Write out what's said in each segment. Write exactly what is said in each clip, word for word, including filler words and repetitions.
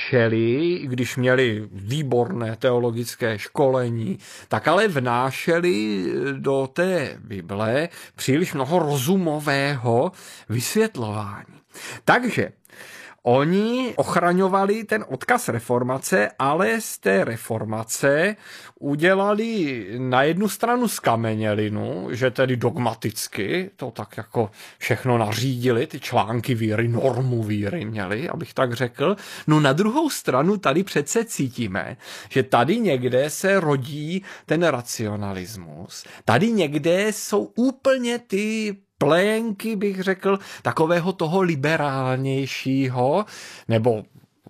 vnášeli, když měli výborné teologické školení, tak ale vnášeli do té Bible příliš mnoho rozumového vysvětlování. Takže oni ochraňovali ten odkaz reformace, ale z té reformace udělali na jednu stranu skamenělinu, že tedy dogmaticky to tak jako všechno nařídili, ty články víry, normu víry měli, abych tak řekl. No na druhou stranu tady přece cítíme, že tady někde se rodí ten racionalismus. Tady někde jsou úplně ty plénky, bych řekl, takového toho liberálnějšího nebo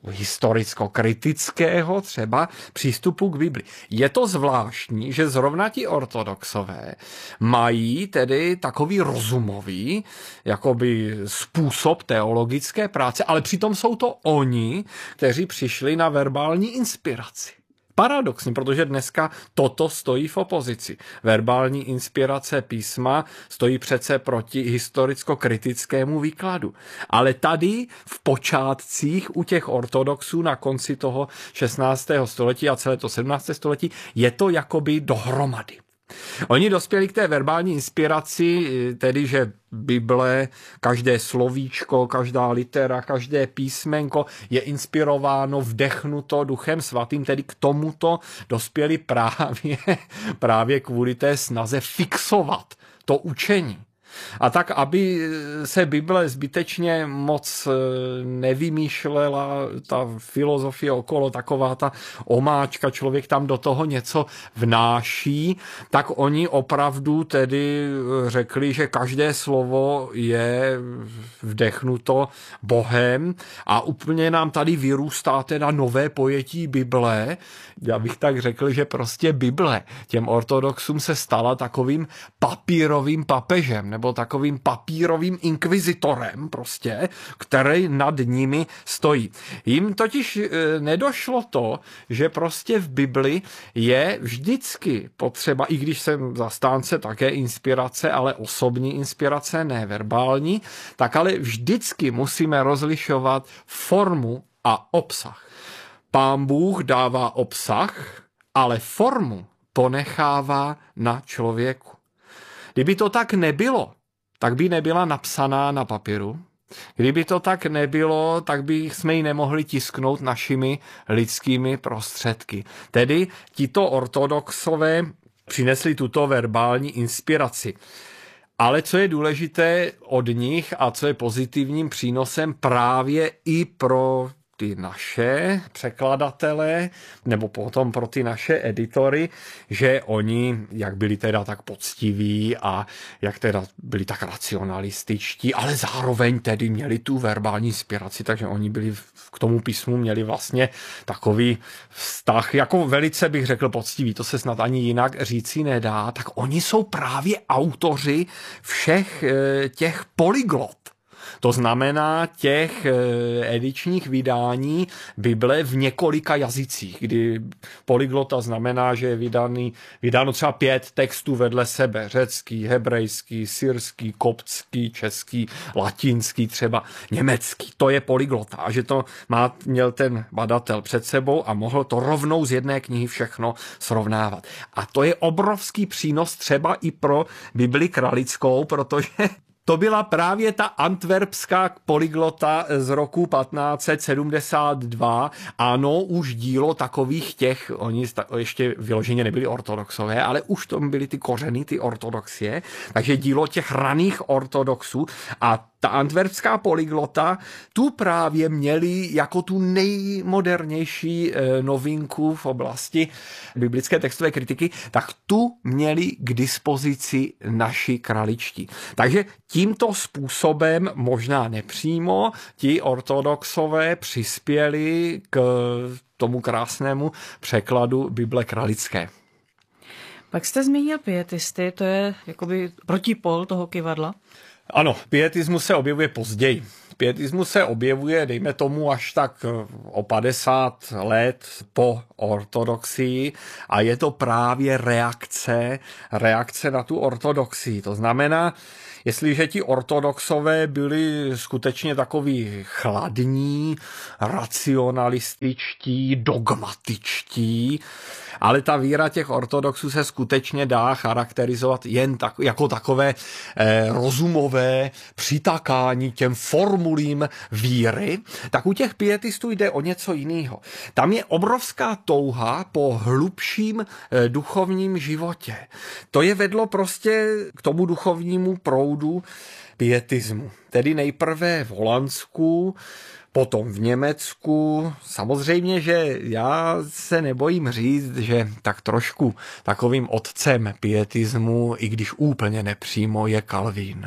historicko-kritického třeba přístupu k Bibli. Je to zvláštní, že zrovna ti ortodoxové mají tedy takový rozumový jakoby způsob teologické práce, ale přitom jsou to oni, kteří přišli na verbální inspiraci. Paradoxní, protože dneska toto stojí v opozici. Verbální inspirace písma stojí přece proti historicko-kritickému výkladu. Ale tady v počátcích u těch ortodoxů na konci toho šestnáctého století a celé to sedmnáctého století je to jakoby dohromady. Oni dospěli k té verbální inspiraci, tedy že Bible, každé slovíčko, každá litera, každé písmenko je inspirováno, vdechnuto Duchem Svatým, tedy k tomuto dospěli právě, právě kvůli té snaze fixovat to učení. A tak, aby se Bible zbytečně moc nevymýšlela, ta filozofie okolo, taková ta omáčka, člověk tam do toho něco vnáší, tak oni opravdu tedy řekli, že každé slovo je vdechnuto Bohem a úplně nám tady vyrůstá teda nové pojetí Bible. Já bych tak řekl, že prostě Bible těm ortodoxům se stala takovým papírovým papežem, nebo takovým papírovým inkvizitorem prostě, který nad nimi stojí. Jim totiž nedošlo to, že prostě v Bibli je vždycky potřeba, i když jsem zastánce také inspirace, ale osobní inspirace, ne verbální, tak ale vždycky musíme rozlišovat formu a obsah. Pán Bůh dává obsah, ale formu ponechává na člověku. Kdyby to tak nebylo, tak by nebyla napsaná na papíru. Kdyby to tak nebylo, tak by jsme ji nemohli tisknout našimi lidskými prostředky. Tedy tito ortodoxové přinesli tuto verbální inspiraci. Ale co je důležité od nich a co je pozitivním přínosem právě i pro ty naše překladatele, nebo potom pro ty naše editory, že oni, jak byli teda tak poctiví a jak teda byli tak racionalističtí, ale zároveň tedy měli tu verbální inspiraci, takže oni byli k tomu písmu měli vlastně takový vztah, jako velice bych řekl poctivý, to se snad ani jinak říci nedá, tak oni jsou právě autoři všech těch polyglot. To znamená těch edičních vydání Bible v několika jazycích, kdy polyglota znamená, že je vydaný, vydáno třeba pět textů vedle sebe. Řecký, hebrejský, syrský, koptský, český, latinský, třeba německý. To je polyglota. A že to má, měl ten badatel před sebou a mohl to rovnou z jedné knihy všechno srovnávat. A to je obrovský přínos třeba i pro Bibli kralickou, protože to byla právě ta antwerpská polyglota z roku patnáct set sedmdesát dva. Ano, už dílo takových těch, oni ještě vyloženě nebyli ortodoxové, ale už to byly ty kořeny, ty ortodoxie, takže dílo těch raných ortodoxů a ta antwerpská polyglota, tu právě měli jako tu nejmodernější novinku v oblasti biblické textové kritiky, tak tu měli k dispozici naši kraličtí. Takže tímto způsobem, možná nepřímo, ti ortodoxové přispěli k tomu krásnému překladu Bible kralické. Pak jste zmínil pietisty, to je jakoby protipol toho kyvadla? Ano, pietismus se objevuje později. Pietismus se objevuje, dejme tomu, až tak o padesát let po ortodoxii a je to právě reakce, reakce na tu ortodoxii. To znamená, jestliže ti ortodoxové byli skutečně takový chladní, racionalističtí, dogmatičtí, ale ta víra těch ortodoxů se skutečně dá charakterizovat jen tak, jako takové eh, rozumové přitakání těm formulím víry, tak u těch pietistů jde o něco jiného. Tam je obrovská touha po hlubším eh, duchovním životě. To je vedlo prostě k tomu duchovnímu proudu pietismu. Tedy nejprve v Holandsku, potom v Německu. Samozřejmě, že já se nebojím říct, že tak trošku takovým otcem pietismu, i když úplně nepřímo, je Calvin.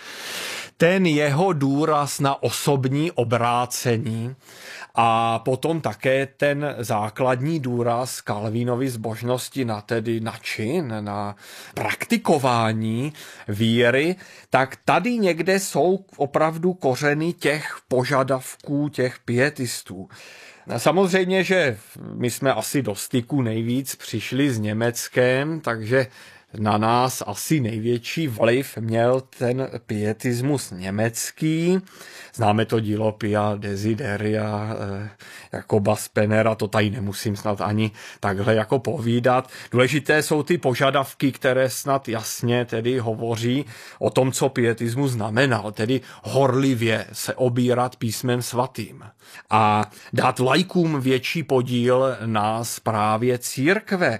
Ten jeho důraz na osobní obrácení a potom také ten základní důraz Calvinovy zbožnosti na tedy na čin, na praktikování víry, tak tady někde jsou opravdu kořeny těch požadavků těch pietistů. Samozřejmě, že my jsme asi do styku nejvíc přišli s Německem, takže na nás asi největší vliv měl ten pietismus německý. Známe to dílo Pia Desideria, Jakoba Spennera, to tady nemusím snad ani takhle jako povídat. Důležité jsou ty požadavky, které snad jasně tedy hovoří o tom, co pietismus znamenal, tedy horlivě se obírat písmem svatým a dát laikům větší podíl na správě církve.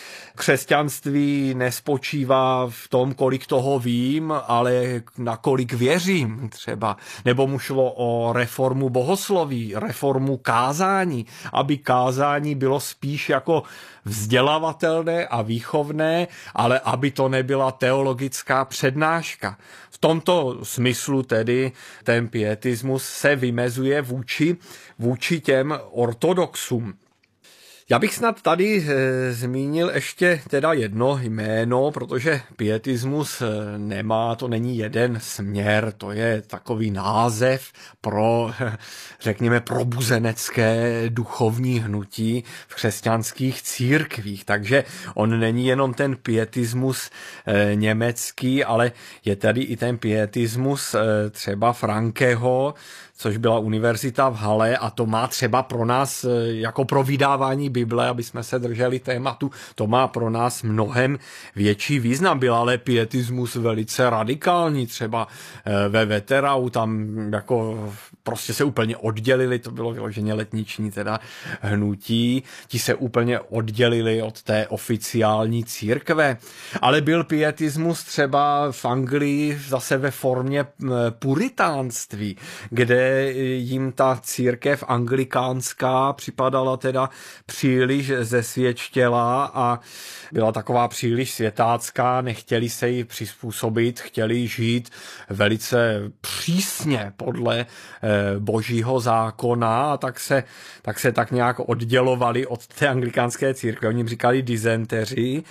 Křesťanství nespočívá v tom, kolik toho vím, ale nakolik věřím třeba. Nebo mu šlo o reformu bohosloví, reformu kázání, aby kázání bylo spíš jako vzdělavatelné a výchovné, ale aby to nebyla teologická přednáška. V tomto smyslu tedy ten pietismus se vymezuje vůči, vůči těm ortodoxům. Já bych snad tady e, zmínil ještě teda jedno jméno, protože pietismus nemá, to není jeden směr, to je takový název pro, řekněme, probuzenecké duchovní hnutí v křesťanských církvích. Takže on není jenom ten pietismus e, německý, ale je tady i ten pietismus e, třeba Frankeho, což byla univerzita v Halle, a to má třeba pro nás, jako pro vydávání Bible, aby jsme se drželi tématu, to má pro nás mnohem větší význam. Byl ale pietismus velice radikální, třeba ve Wetterau, tam jako prostě se úplně oddělili, to bylo vyloženě letniční teda hnutí, ti se úplně oddělili od té oficiální církve. Ale byl pietismus třeba v Anglii zase ve formě puritánství, kde jim ta církev anglikánská připadala teda příliš zesvědčtělá a byla taková příliš světácká, nechtěli se jí přizpůsobit, chtěli žít velice přísně podle božího zákona, a tak se, tak se tak nějak oddělovali od té anglikánské církve. Oni jim říkali disenteři,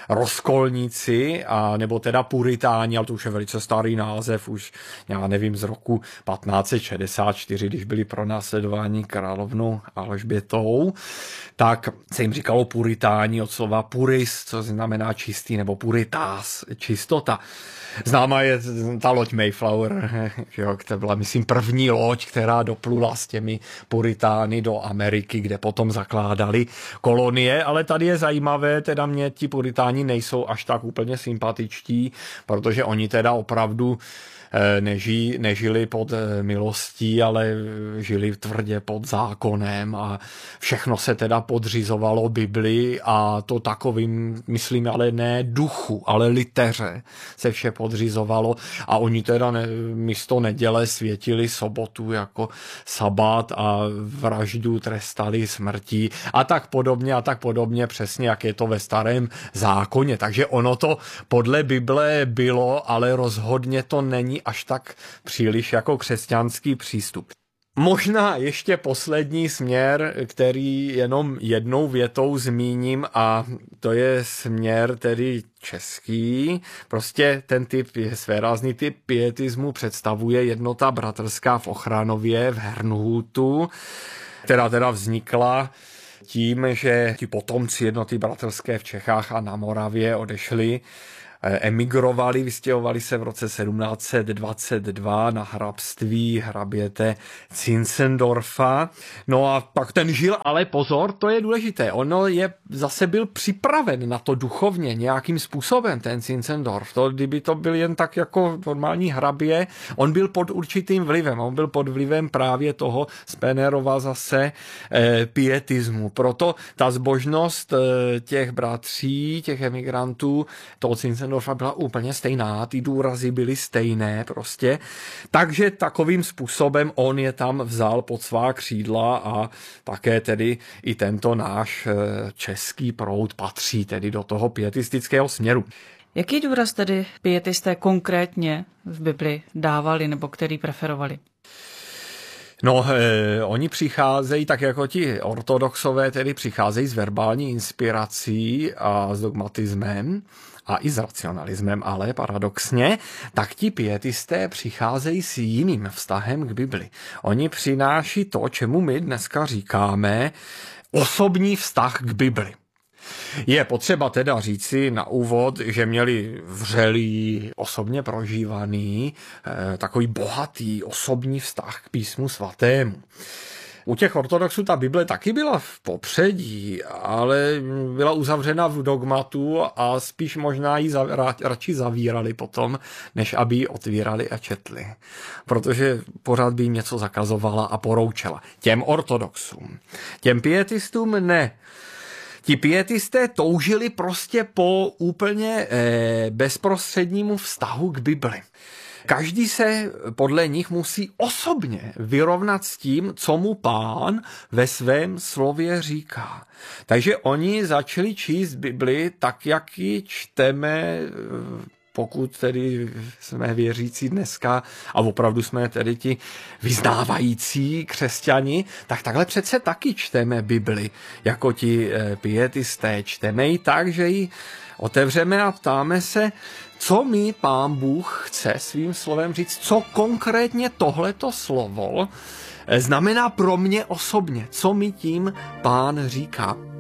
rozkolníci, a nebo teda puritáni, ale to už je velice starý název, už já nevím, z roku patnáct set šedesát čtyři, když byli pronásledováni královnou Alžbětou, tak se jim říkalo puritáni od slova puris, co znamená čistý, nebo puritas, čistota. Známá je ta loď Mayflower, jo, to byla, myslím, první loď, která doplula s těmi puritány do Ameriky, kde potom zakládali kolonie, ale tady je zajímavé, teda mě ti puritáni nejsou až tak úplně sympatičtí, protože oni teda opravdu Neži, nežili pod milostí, ale žili tvrdě pod zákonem a všechno se teda podřizovalo Biblii, a to takovým, myslím, ale ne duchu, ale liteře se vše podřizovalo, a oni teda ne, místo neděle světili sobotu jako sabát a vraždu trestali smrtí a tak podobně a tak podobně, přesně jak je to ve starém zákoně. Takže ono to podle Bible bylo, ale rozhodně to není až tak příliš jako křesťanský přístup. Možná ještě poslední směr, který jenom jednou větou zmíním, a to je směr tedy český. Prostě ten typ, svérázný typ pietismu představuje jednota bratrská v Ochranově, v Herrnhutu, která teda vznikla tím, že ti potomci jednoty bratrské v Čechách a na Moravě odešli emigrovali, vystěhovali se v roce sedmnáct set dvacet dva na hrabství hraběte Zinzendorfa. No a pak ten žil, ale pozor, to je důležité, ono je, zase byl připraven na to duchovně nějakým způsobem, ten Zinzendorf. To, kdyby to byl jen tak jako normální hrabě, on byl pod určitým vlivem, on byl pod vlivem právě toho Spenerova zase eh, pietismu. Proto ta zbožnost eh, těch bratří, těch emigrantů, toho Zinzendorfa byla úplně stejná, ty důrazy byly stejné prostě. Takže takovým způsobem on je tam vzal pod svá křídla a také tedy i tento náš eh, český proud patří tedy do toho pietistického směru. Jaký důraz tedy pietisté konkrétně v Bibli dávali nebo který preferovali? No, eh, oni přicházejí, tak jako ti ortodoxové, tedy přicházejí s verbální inspirací a s dogmatismem a i s racionalismem, ale paradoxně, tak ti pietisté přicházejí s jiným vztahem k Bibli. Oni přináší to, čemu my dneska říkáme osobní vztah k Bibli. Je potřeba teda říci na úvod, že měli vřelý, osobně prožívaný, takový bohatý osobní vztah k písmu svatému. U těch ortodoxů ta Bible taky byla v popředí, ale byla uzavřena v dogmatu a spíš možná ji zav- radši zavírali potom, než aby ji otvírali a četli. Protože pořád by jim něco zakazovala a poroučela. Těm ortodoxům. Těm pietistům ne. Ti pietisté toužili prostě po úplně eh, bezprostřednímu vztahu k Bibli. Každý se podle nich musí osobně vyrovnat s tím, co mu Pán ve svém slově říká. Takže oni začali číst Bibli tak, jak ji čteme, pokud tedy jsme věřící dneska a opravdu jsme tedy ti vyznávající křesťani, tak takhle přece taky čteme Bibli, jako ti pietisté. Čteme ji tak, že ji otevřeme a ptáme se, co mi Pán Bůh chce svým slovem říct, co konkrétně tohleto slovo znamená pro mě osobně, co mi tím Pán říká.